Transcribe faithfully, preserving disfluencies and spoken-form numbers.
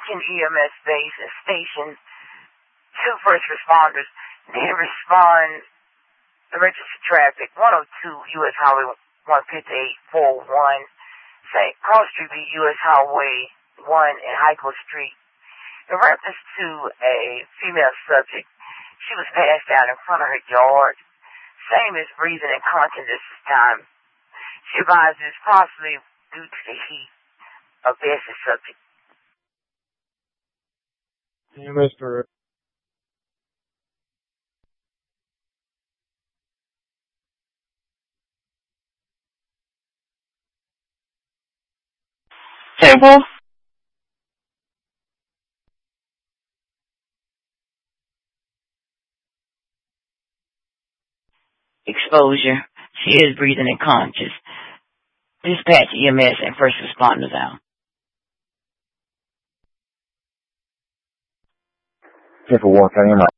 Macon E M S base and station. Two first responders. They respond emergency traffic, one oh two U S Highway one fifty-eight forty-one, say Cross Street B, U S Highway one and Highco Street. In reference to a female subject, she was passed out in front of her yard. Same as breathing incontinence this time. She advises possibly due to the heat of the subject. Hey, Mister Table. Exposure. She is breathing unconscious. Dispatch E M S and first responders out. Careful walk, I am